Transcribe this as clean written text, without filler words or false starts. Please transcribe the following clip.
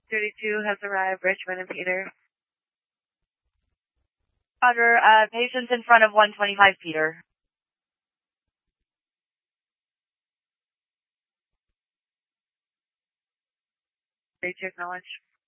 32 has arrived, Richmond and Peter. Roger, patient's in front of 125 Peter. Ready to acknowledge.